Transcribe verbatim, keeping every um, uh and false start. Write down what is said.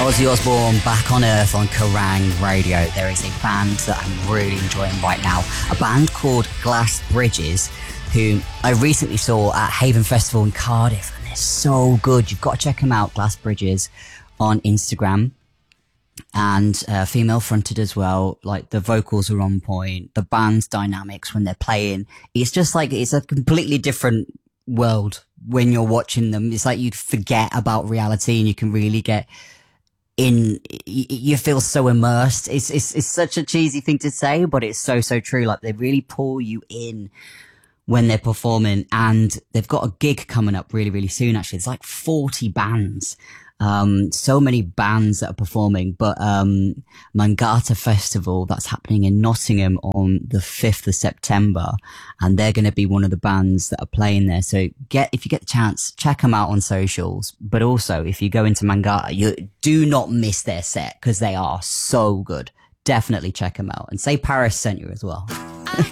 Ozzy Osbourne back on Earth on Kerrang Radio. There is a band that I'm really enjoying right now, a band called Glass Bridges, who I recently saw at Haven Festival in Cardiff, and they're so good. You've got to check them out, Glass Bridges, on Instagram. And uh, female fronted as well. Like, the vocals are on point, the band's dynamics when they're playing, it's just like, it's a completely different world when you're watching them. It's like you'd forget about reality and you can really get in, you feel so immersed. It's, it's, it's such a cheesy thing to say, but it's so, so true. Like, they really pull you in when they're performing, and they've got a gig coming up really, really soon. Actually, it's like forty bands. Um, so many bands that are performing, but, um, Mangata Festival, that's happening in Nottingham on the fifth of September, and they're going to be one of the bands that are playing there. So get, if you get the chance, check them out on socials, but also if you go into Mangata, you do not miss their set because they are so good. Definitely check them out, and say Paris sent you as well.